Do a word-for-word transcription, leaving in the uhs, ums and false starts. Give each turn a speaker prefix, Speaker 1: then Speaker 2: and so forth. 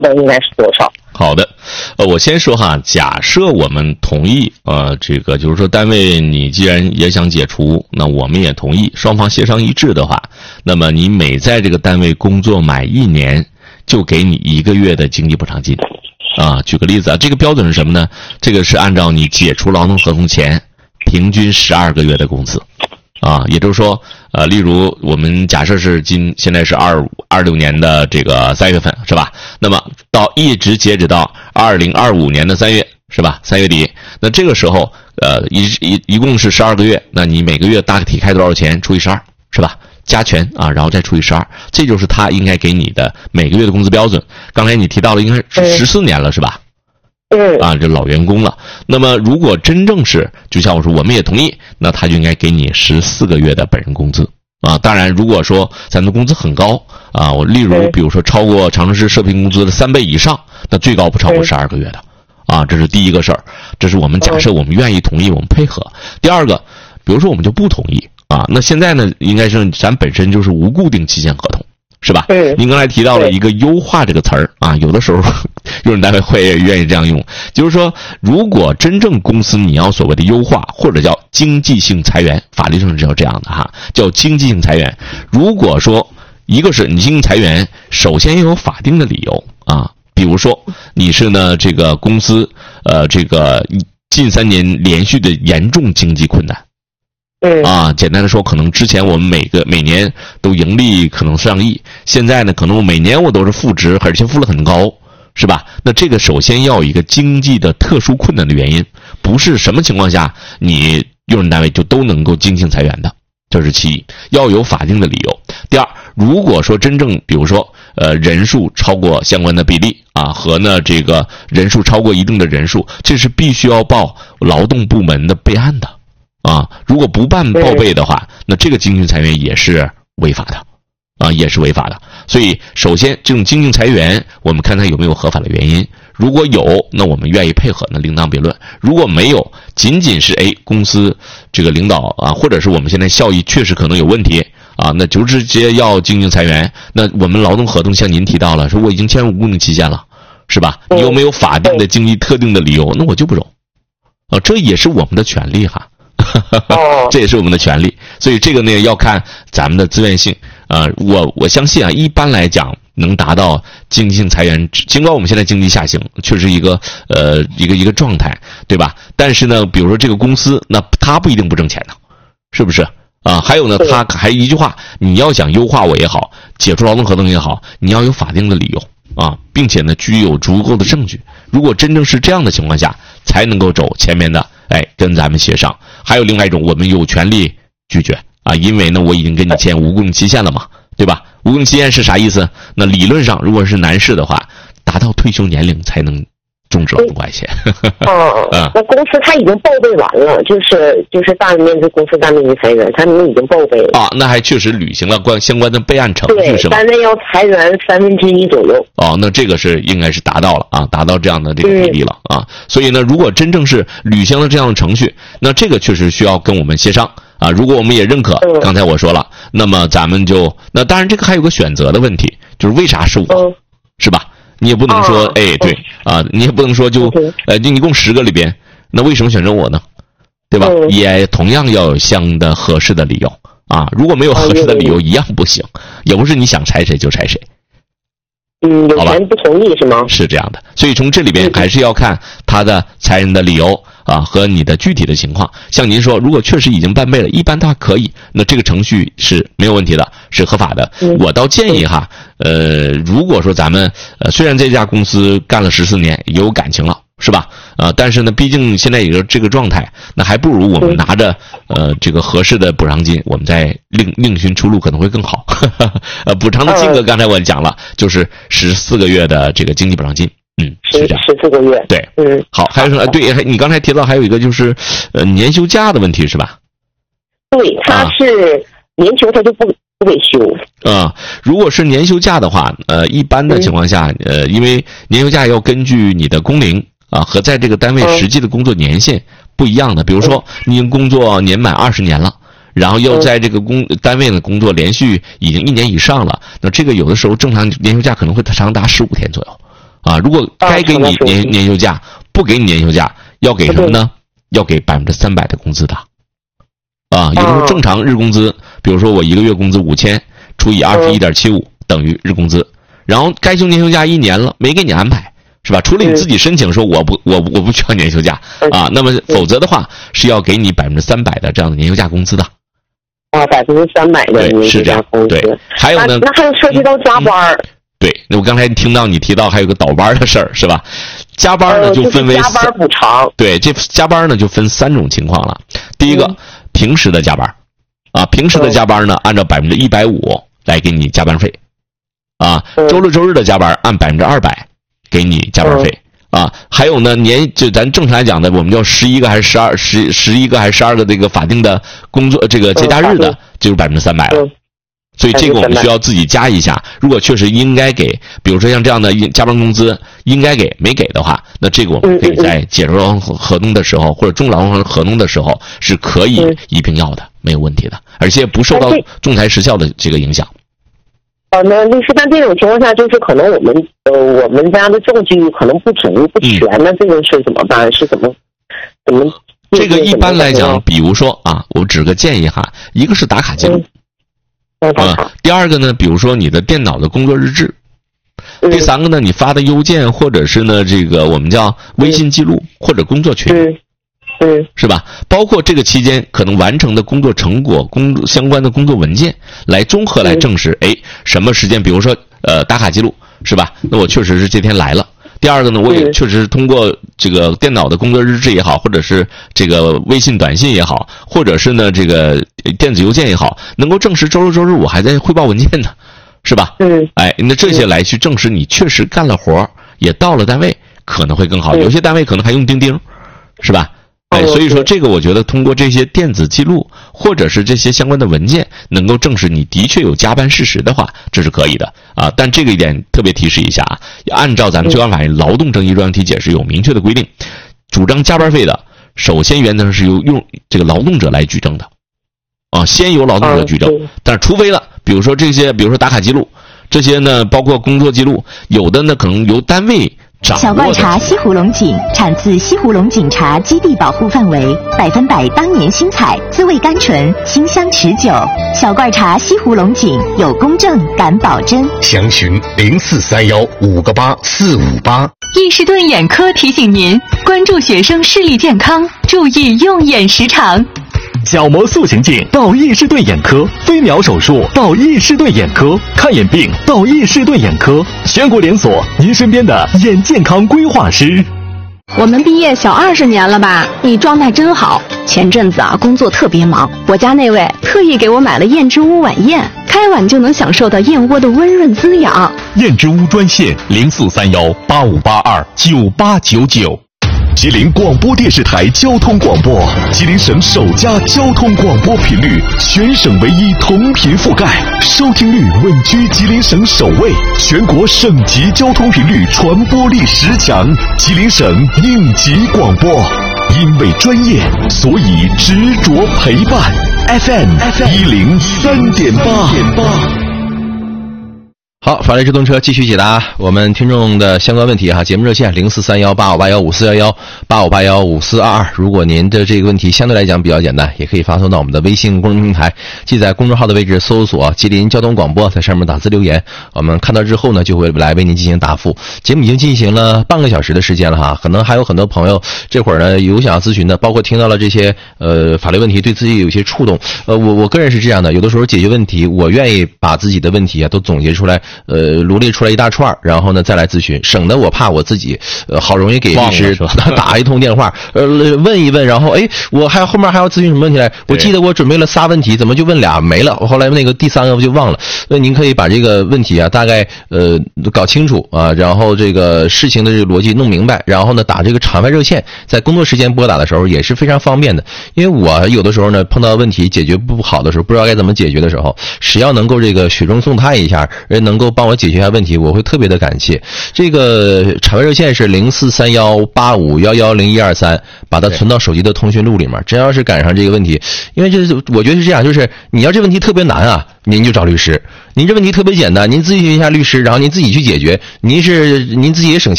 Speaker 1: 的应该是多少？
Speaker 2: 好的，呃，我先说哈，假设我们同意，呃，这个就是说单位你既然也想解除，那我们也同意，双方协商一致的话，那么你每在这个单位工作满一年，就给你一个月的经济补偿金。啊，举个例子啊，这个标准是什么呢？这个是按照你解除劳动合同前平均十二个月的工资。啊，也就是说，呃，例如我们假设是今现在是二二六年的这个三月份，是吧？那么到一直截止到二零二五年的三月，是吧？三月底，那这个时候，呃，一一一共是十二个月，那你每个月大体开多少钱？除以十二，是吧？加权啊，然后再除以十二，这就是他应该给你的每个月的工资标准。刚才你提到了，应该是十四年了，是吧？
Speaker 1: 嗯
Speaker 2: 啊，这老员工了。那么，如果真正是，就像我说，我们也同意，那他就应该给你十四个月的本人工资啊。当然，如果说咱们的工资很高啊，我例如比如说超过长春市社平工资的三倍以上，那最高不超过十二个月的啊。这是第一个事儿，这是我们假设我们愿意同意，我们配合。第二个，比如说我们就不同意啊，那现在呢，应该是咱本身就是无固定期限合同。是吧？
Speaker 1: 嗯，
Speaker 2: 您刚才提到了一个优化这个词儿啊，有的时候用人单位会愿意这样用，就是说，如果真正公司你要所谓的优化或者叫经济性裁员，法律上是叫这样的哈，叫经济性裁员。如果说一个是你经济裁员，首先要有法定的理由啊，比如说你是呢这个公司呃这个近三年连续的严重经济困难。
Speaker 1: 嗯
Speaker 2: 啊，简单的说，可能之前我们每个每年都盈利可能上亿，现在呢，可能我每年我都是负值，而且负了很高，是吧？那这个首先要有一个经济的特殊困难的原因，不是什么情况下你用人单位就都能够经济性裁员的，这是其一，要有法定的理由。第二，如果说真正比如说呃人数超过相关的比例啊，和呢这个人数超过一定的人数，这是必须要报劳动部门的备案的。啊，如果不办报备的话，那这个经济裁员也是违法的，啊，也是违法的。所以，首先这种经济裁员，我们看它有没有合法的原因。如果有，那我们愿意配合，那另当别论。如果没有，仅仅是哎公司这个领导啊，或者是我们现在效益确实可能有问题啊，那就直接要经济裁员。那我们劳动合同像您提到了，说我已经签无固定期限了，是吧？你有没有法定的经济特定的理由？那我就不容。啊，这也是我们的权利哈。这也是我们的权利，所以这个呢要看咱们的自愿性。呃，我我相信啊，一般来讲能达到经济性裁员，尽管我们现在经济下行，确实一个呃一个一个状态，对吧？但是呢，比如说这个公司，那他不一定不挣钱呢，是不是？啊，还有呢，他还一句话，你要想优化我也好，解除劳动合同也好，你要有法定的理由啊，并且呢具有足够的证据。如果真正是这样的情况下，才能够走前面的。哎，跟咱们协商。还有另外一种，我们有权利拒绝啊，因为呢，我已经跟你签无固定期限了嘛，对吧？无固定期限是啥意思？那理论上，如果是男士的话，达到退休年龄才能终止劳动关系。
Speaker 1: 哦，那公司他已经报备完了，就是就是大面积公司大面积裁员，他们已经报备了
Speaker 2: 啊，那还确实履行了关相关的备案程序，是吧？
Speaker 1: 单位要裁员三分之一左右。
Speaker 2: 哦，那这个是应该是达到了啊，达到这样的这个比例了、嗯、啊。所以呢，如果真正是履行了这样的程序，那这个确实需要跟我们协商啊。如果我们也认可，
Speaker 1: 嗯、
Speaker 2: 刚才我说了，那么咱们就那当然这个还有个选择的问题，就是为啥是我，
Speaker 1: 嗯、
Speaker 2: 是吧？你也不能说，
Speaker 1: 哦、
Speaker 2: 哎，对啊，你也不能说就，呃，你一共十个里边，那为什么选择我呢？对吧？
Speaker 1: 嗯、
Speaker 2: 也同样要有相应的合适的理由啊。如果没有合适的理由，一样不行，也不是你想裁谁就裁谁。
Speaker 1: 嗯，有权不同意是吗？
Speaker 2: 是这样的，所以从这里边还是要看他的裁人的理由啊和你的具体的情况。像您说，如果确实已经办备了，一般他可以，那这个程序是没有问题的，是合法的。
Speaker 1: 嗯、
Speaker 2: 我倒建议哈，呃，如果说咱们呃虽然这家公司干了十四年，有感情了。是吧？呃，但是呢，毕竟现在也是这个状态，那还不如我们拿着呃这个合适的补偿金，我们再另另寻出路可能会更好。呃，补偿的金额刚才我讲了，就是十四个月的这个经济补偿金。嗯，是这样。
Speaker 1: 十四个月。
Speaker 2: 对，
Speaker 1: 嗯。
Speaker 2: 好，还有什么？对，你刚才提到还有一个就是呃年休假的问题是吧？
Speaker 1: 对，他是年休他就不。不给休
Speaker 2: 啊、呃！如果是年休假的话，呃，一般的情况下，呃，因为年休假要根据你的工龄啊和在这个单位实际的工作年限不一样的。比如说，你已经工作年满二十年了，然后又在这个工单位的工作连续已经一年以上了，那这个有的时候正常年休假可能会长达十五天左右， 啊。如果该给你年年休假，不给你年休假，要给什么呢？要给百分之三百的工资的。啊，也就是说正常日工资，比如说我一个月工资五千，除以二十一点七五等于日工资。然后该休年休假一年了，没给你安排，是吧？除了你自己申请说我不我我不需要年休假啊，那么否则的话是要给你百分之三百的这样的年休假工资的。
Speaker 1: 啊，百分之三百的年休假工资。
Speaker 2: 对，还有呢，
Speaker 1: 那还有涉及到加班。
Speaker 2: 对，那我刚才听到你提到还有个倒班的事儿，是吧？加班呢就分为、
Speaker 1: 呃就是、加班补偿。
Speaker 2: 对，这加班呢就分三种情况了。第一个，嗯、平时的加班，啊，平时的加班呢，按照百分之一百五来给你加班费。啊，周六周日的加班按百分之二百给你加班费、嗯、啊，还有呢，年就咱正常来讲的，我们叫十一个还是十二十十一个还是十二个这个法定的工作这个节假日的，就是百分之三百了。所以这个我们需要自己加一下。如果确实应该给，比如说像这样的加班工资应该给没给的话，那这个我们可以在解除劳动合同的时候或者终劳动合同的时候是可以一并要的，没有问题的，而且不受到仲裁时效的这个影响。
Speaker 1: 呃，那律师，但这种情况下，就是可能我们呃我们家的证据可能不足不全，那、嗯、这个事怎么办？是怎么怎么？
Speaker 2: 这个一般来讲，比如说啊，我指个建议哈，一个是打卡记录，
Speaker 1: 嗯、
Speaker 2: 啊，第二个呢，比如说你的电脑的工作日志，嗯、第三个呢，你发的邮件或者是呢这个我们叫微信记录、嗯、或者工作群。
Speaker 1: 嗯嗯，
Speaker 2: 是吧？包括这个期间可能完成的工作成果、工作相关的工作文件，来综合来证实，哎、嗯，什么时间？比如说，呃，打卡记录，是吧？那我确实是这天来了。第二个呢，我也确实是通过这个电脑的工作日志也好，或者是这个微信短信也好，或者是呢这个电子邮件也好，能够证实周六周日我还在汇报文件呢，是吧？
Speaker 1: 嗯，
Speaker 2: 哎，那这些来去证实你确实干了活，也到了单位，可能会更好。有些单位可能还用钉钉，是吧？哎，所以说这个我觉得通过这些电子记录或者是这些相关的文件，能够证实你的确有加班事实的话，这是可以的啊。但这个一点特别提示一下啊，按照咱们《就业法院劳动争议专题解释》有明确的规定，主张加班费的，首先原则上是由用这个劳动者来举证的，啊，先由劳动者举证。但是除非了，比如说这些，比如说打卡记录，这些呢，包括工作记录，有的呢可能由单位。
Speaker 3: 小罐茶西湖龙井产自西湖龙井茶基地保护范围，百分百当年新采，滋味甘醇，清香持久。小罐茶西湖龙井有公证，敢保真。
Speaker 4: 详询零四三幺五个八四五八。
Speaker 3: 易士顿眼科提醒您关注学生视力健康，注意用眼时长。
Speaker 5: 角膜塑形镜到易士顿眼科，飞秒手术到易士顿眼科，看眼病到易士顿眼科，全国连锁，您身边的眼健康规划师。
Speaker 6: 我们毕业小二十年了吧？你状态真好。前阵子啊，工作特别忙，我家那位特意给我买了燕之屋晚宴，开碗就能享受到燕窝的温润滋养。
Speaker 5: 燕之屋专线零四三幺八五八二九八九九。吉林广播电视台交通广播，吉林省首家交通广播频率，全省唯一同频覆盖，收听率稳居吉林省首位，全国省级交通频率传播力十强，吉林省应急广播。因为专业，所以执着陪伴。F M 一零三点八。
Speaker 7: 好，法律直通车继续解答我们听众的相关问题哈。节目热线零四三幺八五八幺五四幺幺八五八幺五四二二。如果您的这个问题相对来讲比较简单，也可以发送到我们的微信公众平台，记在公众号的位置搜索吉林交通广播，在上面打字留言，我们看到之后呢，就会来为您进行答复。节目已经进行了半个小时的时间了哈，可能还有很多朋友这会儿呢有想要咨询的，包括听到了这些呃法律问题，对自己有些触动。呃，我我个人是这样的，有的时候解决问题，我愿意把自己的问题啊都总结出来。呃，罗列出来一大串，然后呢再来咨询，省得我怕我自己呃好容易给律师打一通电话，呃问一问，然后哎我还后面还要咨询什么问题来？我记得我准备了仨问题，怎么就问俩没了？后来那个第三个我就忘了。那您可以把这个问题啊大概呃搞清楚啊，然后这个事情的这个逻辑弄明白，然后呢打这个场外热线，在工作时间拨打的时候也是非常方便的。因为我有的时候呢碰到问题解决不好的时候，不知道该怎么解决的时候，只要能够这个雪中送炭一下，人能够帮我解决一下问题，我会特别的感谢。这个场外热线是零四三幺八五幺幺零一二三，把它存到手机的通讯录里面。真要是赶上这个问题，因为这是我觉得是这样，就是你要这问题特别难啊，您就找律师；您这问题特别简单，您咨询一下律师，然后您自己去解决，您是您自己也省钱。